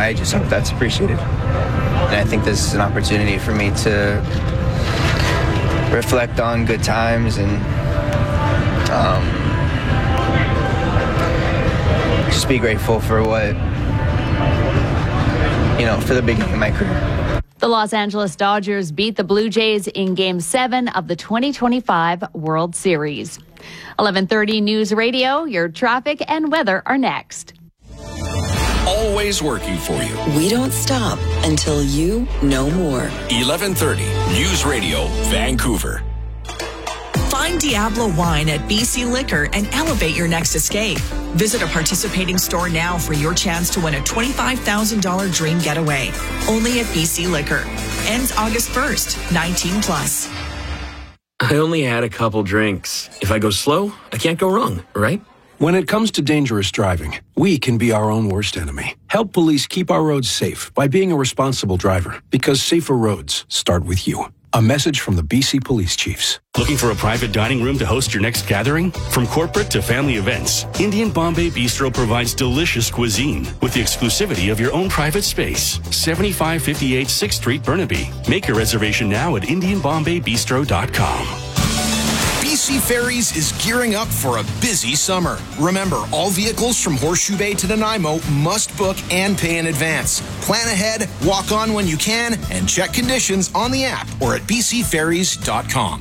I just hope that's appreciated. And I think this is an opportunity for me to reflect on good times and just be grateful for for the beginning of my career. The Los Angeles Dodgers beat the Blue Jays in Game 7 of the 2025 World Series. 11:30 News Radio, your traffic and weather are next. Always working for you. We don't stop until you know more. 11:30 News Radio, Vancouver. Find Diablo Wine at BC Liquor and elevate your next escape. Visit a participating store now for your chance to win a $25,000 dream getaway. Only at BC Liquor. Ends August 1st, 19 plus. I only had a couple drinks. If I go slow, I can't go wrong, right? When it comes to dangerous driving, we can be our own worst enemy. Help police keep our roads safe by being a responsible driver, because safer roads start with you. A message from the BC Police Chiefs. Looking for a private dining room to host your next gathering? From corporate to family events, Indian Bombay Bistro provides delicious cuisine with the exclusivity of your own private space. 7558 6th Street, Burnaby. Make your reservation now at IndianBombayBistro.com. BC Ferries is gearing up for a busy summer. Remember, all vehicles from Horseshoe Bay to Nanaimo must book and pay in advance. Plan ahead, walk on when you can, and check conditions on the app or at bcferries.com.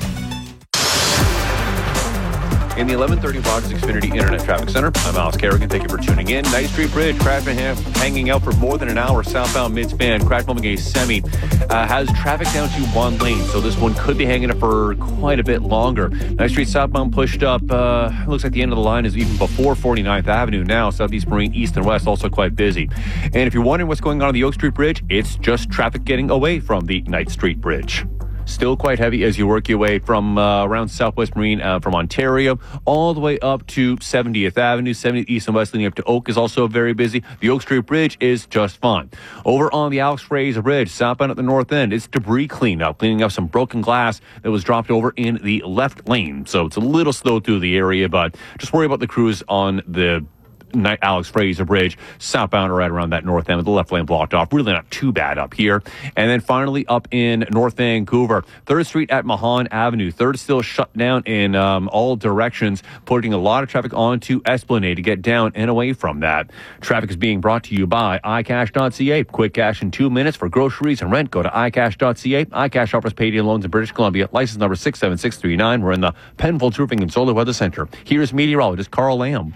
In the 1130 Rogers Xfinity Internet Traffic Center, I'm Alex Kerrigan. Thank you for tuning in. Knight Street Bridge, crash hanging out for more than an hour. Southbound midspan, crash involving a semi. Has traffic down to one lane, so this one could be hanging up for quite a bit longer. Knight Street southbound pushed up. Looks like the end of the line is even before 49th Avenue now. Southeast Marine, east and west, also quite busy. And if you're wondering what's going on the Oak Street Bridge, it's just traffic getting away from the Knight Street Bridge. Still quite heavy as you work your way from around Southwest Marine from Ontario all the way up to 70th Avenue. 70th East and West leading up to Oak is also very busy. The Oak Street Bridge is just fine. Over on the Alex Fraser Bridge, southbound at the north end, it's debris cleanup, cleaning up some broken glass that was dropped over in the left lane. So it's a little slow through the area, but just worry about the crews on the Alex Fraser Bridge, southbound right around that north end with the left lane blocked off. Really not too bad up here. And then finally up in North Vancouver, 3rd Street at Mahan Avenue. 3rd still shut down in all directions, putting a lot of traffic onto Esplanade to get down and away from that. Traffic is being brought to you by iCash.ca. Quick cash in 2 minutes for groceries and rent. Go to iCash.ca. iCash offers payday loans in British Columbia. License number 67639. We're in the Penfolds Roofing and Solar Weather Center. Here's meteorologist Carl Lamb.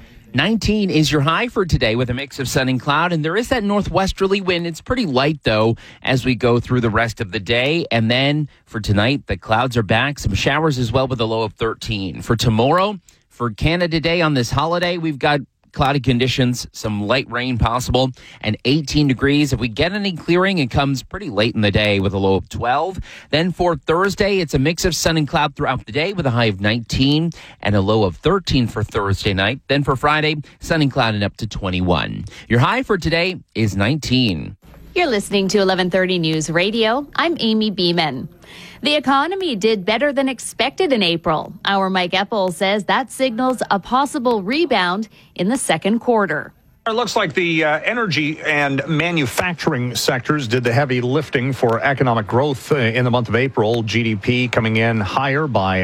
19 is your high for today with a mix of sun and cloud, and there is that northwesterly wind. It's pretty light, though, as we go through the rest of the day. And then for tonight, the clouds are back. Some showers as well with a low of 13. For tomorrow, for Canada Day on this holiday, we've got cloudy conditions, some light rain possible, and 18 degrees. If we get any clearing, it comes pretty late in the day with a low of 12. Then for Thursday, it's a mix of sun and cloud throughout the day with a high of 19 and a low of 13 for Thursday night. Then for Friday, sun and cloud and up to 21. Your high for today is 19. You're listening to 1130 News Radio. I'm Amy Beeman. The economy did better than expected in April. Our Mike Eppel says that signals a possible rebound in the second quarter. It looks like the energy and manufacturing sectors did the heavy lifting for economic growth in the month of April. GDP coming in higher by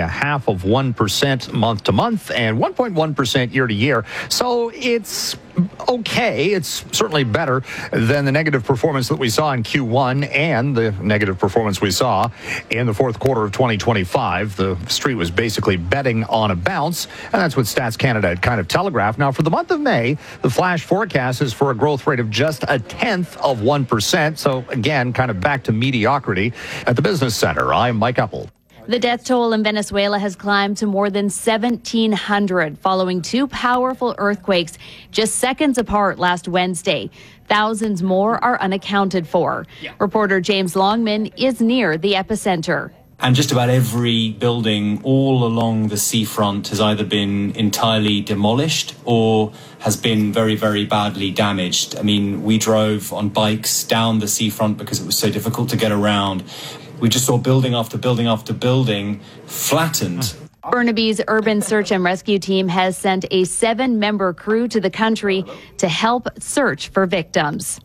0.5% month to month and 1.1% year to year. So it's okay. It's certainly better than the negative performance that we saw in Q1 and the negative performance we saw in the fourth quarter of 2025. The street was basically betting on a bounce, and that's what Stats Canada had kind of telegraphed. Now, for the month of May, the flash forecast is for a growth rate of just 0.1%. So, again, kind of back to mediocrity at the Business Center. I'm Mike Eppel. The death toll in Venezuela has climbed to more than 1,700 following two powerful earthquakes just seconds apart last Wednesday. Thousands more are unaccounted for. Reporter James Longman is near the epicenter. And just about every building all along the seafront has either been entirely demolished or has been very, very badly damaged. I mean, we drove on bikes down the seafront because it was so difficult to get around. We just saw building after building after building flattened. Burnaby's Urban Search and Rescue Team has sent a 7-member crew to the country to help search for victims.